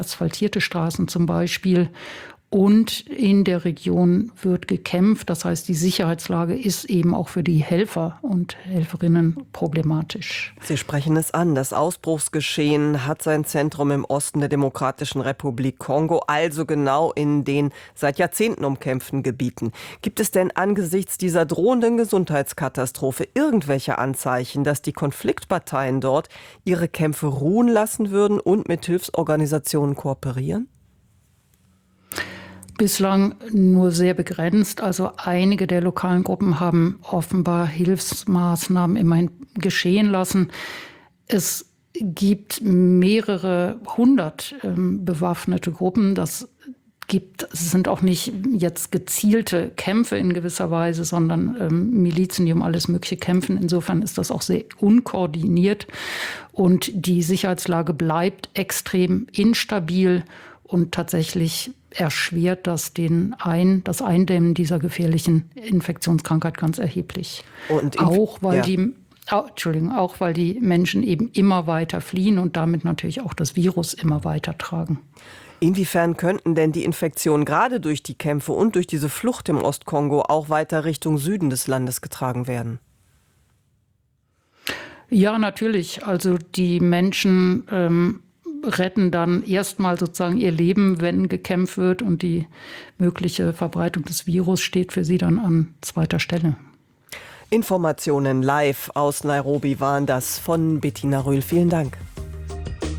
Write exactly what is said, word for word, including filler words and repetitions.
asphaltierte Straßen zum Beispiel. Und in der Region wird gekämpft. Das heißt, die Sicherheitslage ist eben auch für die Helfer und Helferinnen problematisch. Sie sprechen es an. Das Ausbruchsgeschehen hat sein Zentrum im Osten der Demokratischen Republik Kongo, also genau in den seit Jahrzehnten umkämpften Gebieten. Gibt es denn angesichts dieser drohenden Gesundheitskatastrophe irgendwelche Anzeichen, dass die Konfliktparteien dort ihre Kämpfe ruhen lassen würden und mit Hilfsorganisationen kooperieren? Bislang nur sehr begrenzt. Also einige der lokalen Gruppen haben offenbar Hilfsmaßnahmen immerhin geschehen lassen. Es gibt mehrere hundert ähm, bewaffnete Gruppen. Das gibt, es sind auch nicht jetzt gezielte Kämpfe in gewisser Weise, sondern ähm, Milizen, die um alles Mögliche kämpfen. Insofern ist das auch sehr unkoordiniert. Und die Sicherheitslage bleibt extrem instabil und tatsächlich erschwert das den ein, das Eindämmen dieser gefährlichen Infektionskrankheit ganz erheblich. Und auch weil ja. die oh, Entschuldigung, auch weil die Menschen eben immer weiter fliehen und damit natürlich auch das Virus immer weiter tragen. Inwiefern könnten denn die Infektionen gerade durch die Kämpfe und durch diese Flucht im Ostkongo auch weiter Richtung Süden des Landes getragen werden? Ja, natürlich. Also die Menschen ähm, retten dann erstmal sozusagen ihr Leben, wenn gekämpft wird, und die mögliche Verbreitung des Virus steht für sie dann an zweiter Stelle. Informationen live aus Nairobi waren das von Bettina Rühl. Vielen Dank.